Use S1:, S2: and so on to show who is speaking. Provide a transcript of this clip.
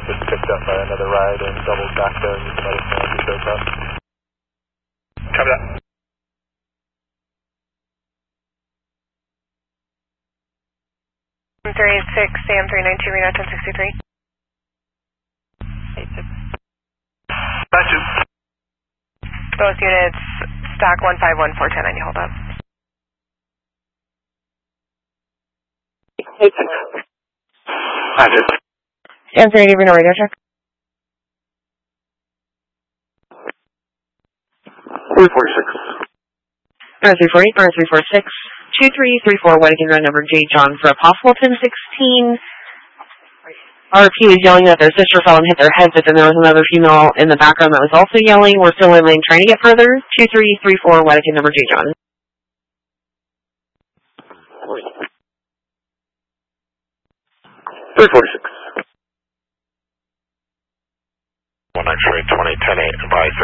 S1: gets picked up by another ride and doubles back there and you can let us know if he shows up.
S2: Copy that.
S3: M386, Sam 392, Reno 1063. 86.
S2: Gotcha.
S3: Both units, stock 151-410, hold up.
S2: 86. Gotcha.
S3: Sam 380, Reno radio check.
S2: 346.
S3: 340, 346, 2334, Weddington Road, number J. John for a possible 1016. RP was yelling that their sister fell and hit their head, but then there was another female in the background that was also yelling. We're still in lane trying to get further. 2334, Weddington number J. John.
S2: 346.
S4: 1 X-ray 2010-8, advise